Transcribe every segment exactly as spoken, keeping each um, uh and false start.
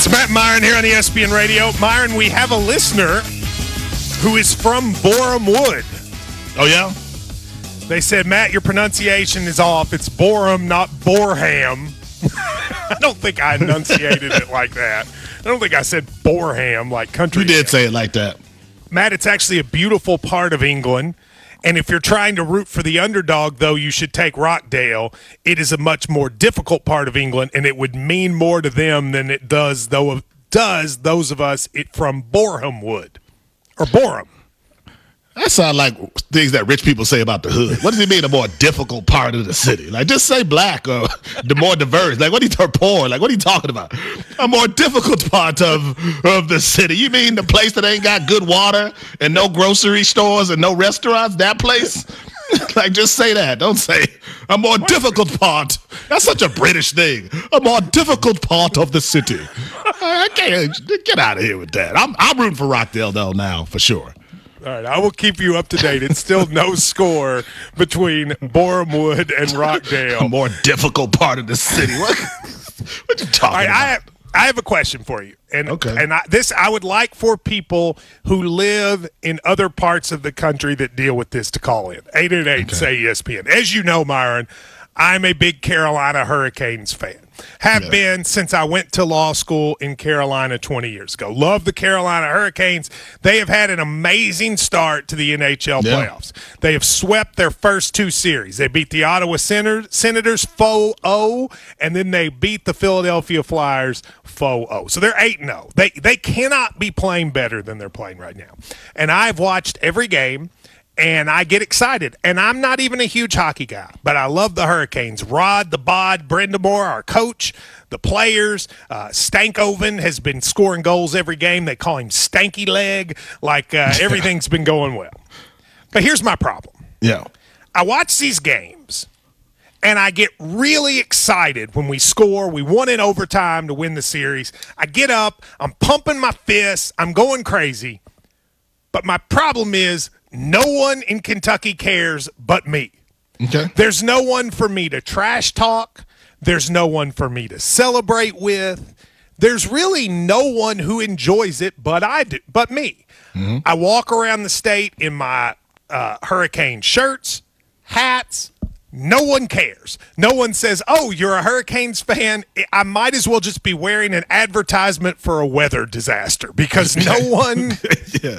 It's Matt Myron here on E S P N Radio. Myron, we have a listener who is from Borehamwood. Oh, yeah? They said, Matt, your pronunciation is off. It's Boreham, not Boreham. I don't think I enunciated it like that. I don't think I said Boreham like country. You did ham. say it like that. Matt, it's actually a beautiful part of England. And if you're trying to root for the underdog, though, you should take Rockdale. It is a much more difficult part of England, and it would mean more to them than it does, though, does those of us it from Borehamwood or Boreham. That sounds like things that rich people say about the hood. What does it mean, a more difficult part of the city? Like, just say black or the more diverse. Like, what are you talking poor? Like, what are you talking about? A more difficult part of of the city. You mean the place that ain't got good water and no grocery stores and no restaurants? That place? Like, just say that. Don't say a more difficult part. That's such a British thing. A more difficult part of the city. I can't get out of here with that. I'm I'm rooting for Rockdale though now for sure. All right, I will keep you up to date. It's still no score between Borehamwood and Rockdale. A more difficult part of the city. What, what you talking All right, about? I have, I have a question for you. And, Okay. and I, this I would like for people who live in other parts of the country that deal with this to call in. eight eight eight, say E S P N. As you know, Myron, I'm a big Carolina Hurricanes fan. Have Yeah. been since I went to law school in Carolina twenty years ago. Love the Carolina Hurricanes. They have had an amazing start to the N H L Yeah. playoffs. They have swept their first two series. They beat the Ottawa Senator- Senators four oh, and then they beat the Philadelphia Flyers four oh. So they're eight and oh. They, they cannot be playing better than they're playing right now. And I've watched every game. And I get excited. And I'm not even a huge hockey guy, but I love the Hurricanes. Rod, the Bod, Brindamore, our coach, the players. Uh, Stankoven has been scoring goals every game. They call him Stanky Leg. Like uh, everything's been going well. But here's my problem. Yeah. I watch these games, and I get really excited when we score. We won in overtime to win the series. I get up. I'm pumping my fists. I'm going crazy. But my problem is, no one in Kentucky cares but me. Okay. There's no one for me to trash talk. There's no one for me to celebrate with. There's really no one who enjoys it but I do, but me. Mm-hmm. I walk around the state in my uh, Hurricane shirts, hats. No one cares. No one says, oh, you're a Hurricanes fan. I might as well just be wearing an advertisement for a weather disaster because no one. Yeah.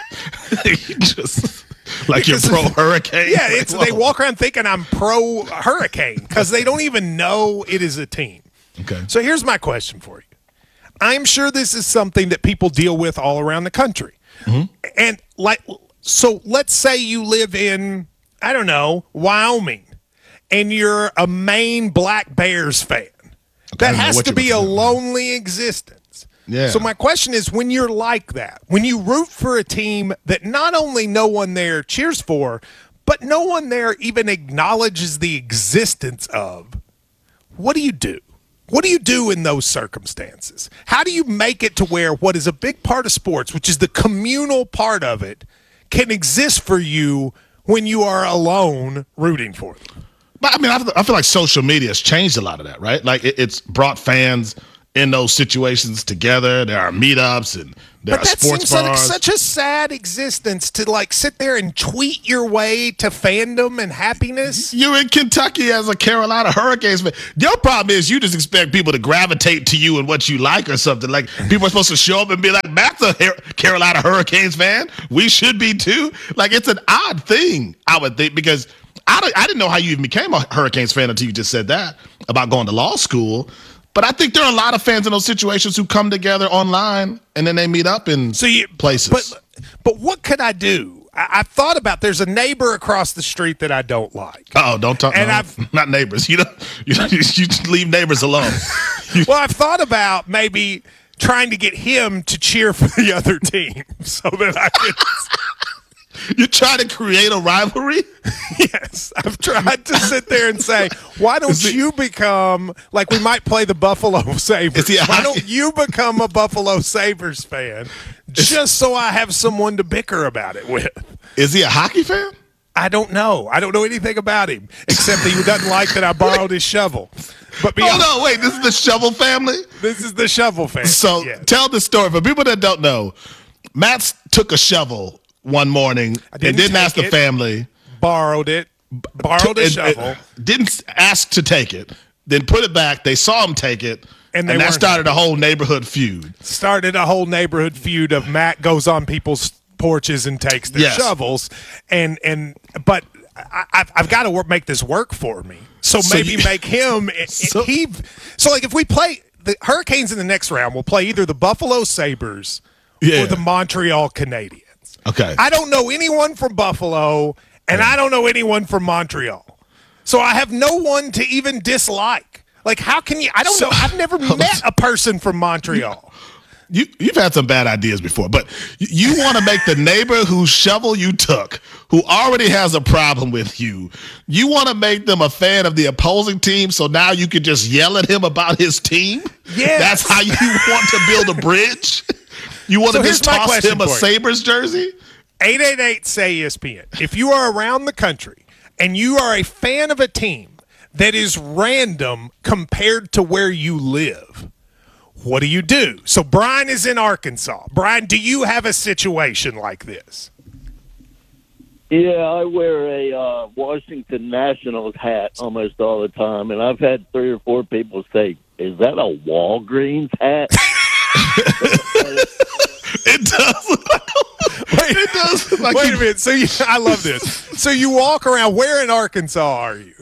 Just like you're pro hurricane. Yeah, it's, they walk around thinking I'm pro hurricane because they don't even know it is a team. Okay. So here's my question for you. I'm sure this is something that people deal with all around the country. Mm-hmm. And like, so let's say you live in, I don't know, Wyoming, and you're a Maine Black Bears fan. That has to be a lonely existence. Yeah. So my question is, when you're like that, when you root for a team that not only no one there cheers for, but no one there even acknowledges the existence of, what do you do? What do you do in those circumstances? How do you make it to where what is a big part of sports, which is the communal part of it, can exist for you when you are alone rooting for them? But I mean, I feel, I feel like social media has changed a lot of that, right? Like it, it's brought fans in those situations together. There are meetups and there but are that sports seems bars. like such a sad existence to like sit there and tweet your way to fandom and happiness. You're in Kentucky as a Carolina Hurricanes fan. Your problem is you just expect people to gravitate to you and what you like or something. Like people are supposed to show up and be like, Matt's a Her- Carolina Hurricanes fan. We should be too. Like it's an odd thing, I would think, because I, don't, I didn't know how you even became a Hurricanes fan until you just said that about going to law school. But I think there are a lot of fans in those situations who come together online and then they meet up in so you, places. But, but what could I do? I, I've thought about there's a neighbor across the street that I don't like. Oh, don't talk. And no, I've not neighbors. You don't. You, you, you leave neighbors alone. Well, I've thought about maybe trying to get him to cheer for the other team so that I could. You try to create a rivalry? Yes. I've tried to sit there and say, why don't it, you become, like we might play the Buffalo Sabres. Why hockey? don't you become a Buffalo Sabres fan just so I have someone to bicker about it with? Is he a hockey fan? I don't know. I don't know anything about him except that he doesn't like that I borrowed his shovel. But beyond, Oh no, wait, this is the Shovel family? this is the shovel family. So yes. tell the story. For people that don't know, Matt took a shovel one morning I didn't and didn't take ask the it. family. borrowed it, borrowed a and- shovel. and didn't ask to take it. Then put it back. They saw him take it. And And, they that weren't started a whole neighborhood feud. Started a whole neighborhood feud of Matt goes on people's porches and takes their Yes. shovels, and and but I, I've, I've got to work, make this work for me. So, So maybe you- make him So- he. So like if we play the Hurricanes in the next round, we'll play either the Buffalo Sabres Yeah. or the Montreal Canadiens. Okay. I don't know anyone from Buffalo, and I don't know anyone from Montreal, so I have no one to even dislike. Like, how can you? I don't So- know. I've never met a person from Montreal. You, you've had some bad ideas before, but you, you want to make the neighbor whose shovel you took, who already has a problem with you, you want to make them a fan of the opposing team so now you can just yell at him about his team? Yes. That's how you want to build a bridge? You want So to here's just my toss question him a for you. Sabres jersey? eight eight eight say E S P N. If you are around the country and you are a fan of a team that is random compared to where you live, what do you do? So Brian is in Arkansas. Brian, do you have a situation like this? Yeah, I wear a uh, Washington Nationals hat almost all the time, and I've had three or four people say, "Is that a Walgreens hat?" It does. Wait, It does. look Like wait you- a minute. So you, I love this. So you walk around. Where in Arkansas are you?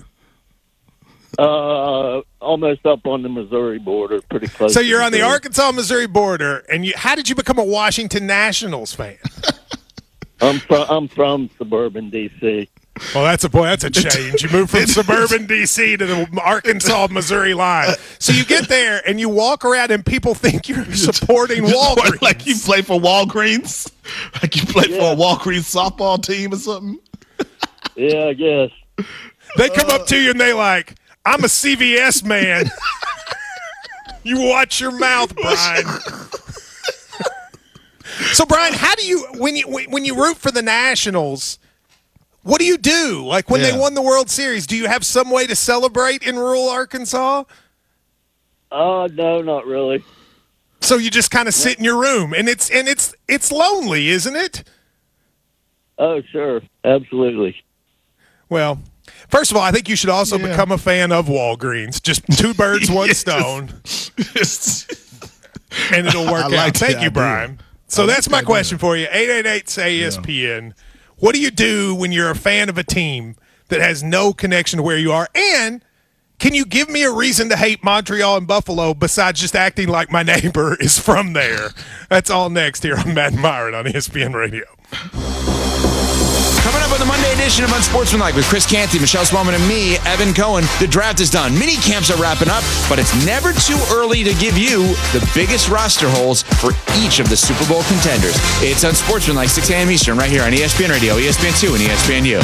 uh, almost up on the Missouri border, pretty close. So to you're on the Missouri. Arkansas-Missouri border, and you, how did you become a Washington Nationals fan? I'm from I'm from suburban D C. Well, that's a boy. That's a change. You move from suburban D C to the Arkansas Missouri line. So you get there and you walk around, and people think you're supporting Walgreens. Like you play for Walgreens? Like you play Yeah. for a Walgreens softball team or something? Yeah, I guess. They come up to you and they like, "I'm a C V S man." You watch your mouth, Brian. So, Brian, how do you when you when you root for the Nationals? What do you do? Like when Yeah. they won the World Series, do you have some way to celebrate in rural Arkansas? Uh, no, not really. So you just kind of sit in your room, and it's and it's it's lonely, isn't it? Oh, sure, absolutely. Well, first of all, I think you should also Yeah. become a fan of Walgreens. Just two birds, one Yes. stone, and it'll work I out. like the Thank you, idea. Brian. So I like that's the my idea. question for you. eight eight eight say E S P N. What do you do when you're a fan of a team that has no connection to where you are? And can you give me a reason to hate Montreal and Buffalo besides just acting like my neighbor is from there? That's all next here on Matt and Myron on E S P N Radio. Coming up on the Monday edition of Unsportsmanlike with Chris Canty, Michelle Swellman, and me, Evan Cohen. The draft is done. Mini camps are wrapping up, but it's never too early to give you the biggest roster holes for each of the Super Bowl contenders. It's Unsportsmanlike, six a.m. Eastern, right here on E S P N Radio, E S P N two, and E S P N U.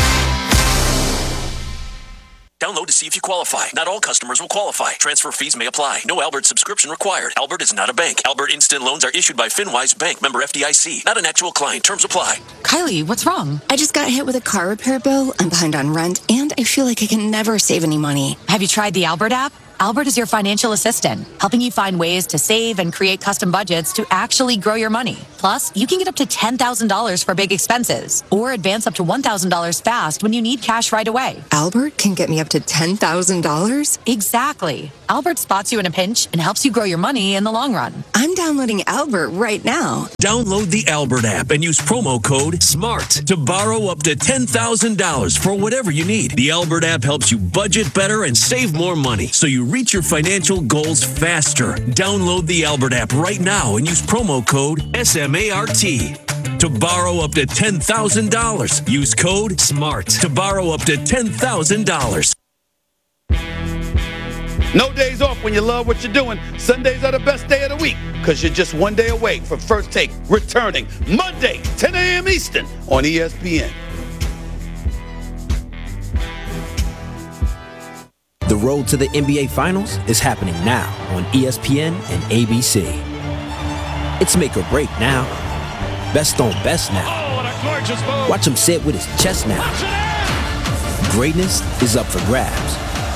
Download to see if you qualify. Not all customers will qualify. Transfer fees may apply. No Albert subscription required. Albert is not a bank. Albert Instant Loans are issued by FinWise Bank, member F D I C. Not an actual client. Terms apply. Kylie, what's wrong? I just got hit with a car repair bill. I'm behind on rent, and I feel like I can never save any money. Have you tried the Albert app? Albert is your financial assistant, helping you find ways to save and create custom budgets to actually grow your money. Plus, you can get up to ten thousand dollars for big expenses or advance up to one thousand dollars fast when you need cash right away. Albert can get me up to ten thousand dollars? Exactly. Albert spots you in a pinch and helps you grow your money in the long run. I'm downloading Albert right now. Download the Albert app and use promo code SMART to borrow up to ten thousand dollars for whatever you need. The Albert app helps you budget better and save more money so you reach your financial goals faster. Download the Albert app right now and use promo code SMART to borrow up to ten thousand dollars. Use code SMART to borrow up to ten thousand dollars. No days off when you love what you're doing. Sundays are the best day of the week because you're just one day away from First Take returning Monday, ten a.m. Eastern on E S P N. The road to the N B A Finals is happening now on E S P N and A B C. It's make or break now. Best on best now. Watch him say it with his chest now. Greatness is up for grabs,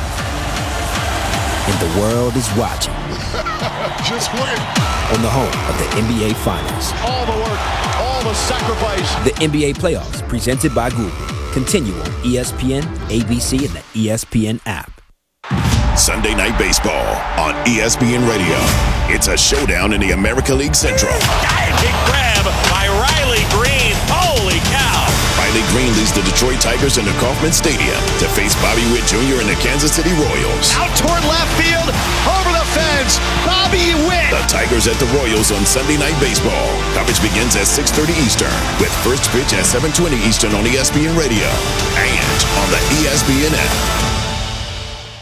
and the world is watching. Just win. On the home of the N B A Finals. All the work, all the sacrifice. The N B A Playoffs, presented by Google. Continue on E S P N, A B C, and the E S P N app. Sunday Night Baseball on E S P N Radio. It's a showdown in the American League Central. Big grab by Riley Green. Holy cow. Riley Green leads the Detroit Tigers into Kauffman Stadium to face Bobby Witt Junior and the Kansas City Royals. Out toward left field, over the fence, Bobby Witt. The Tigers at the Royals on Sunday Night Baseball. Coverage begins at six thirty Eastern with first pitch at seven twenty Eastern on E S P N Radio and on the E S P N app.